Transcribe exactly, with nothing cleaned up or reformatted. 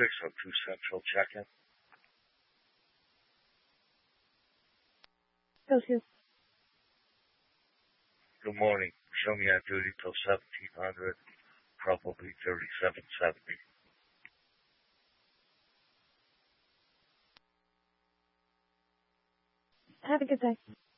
six oh two Central check-in. Go to. Good morning. Show me on duty till seventeen hundred, probably thirty-seven seventy. Have a good day.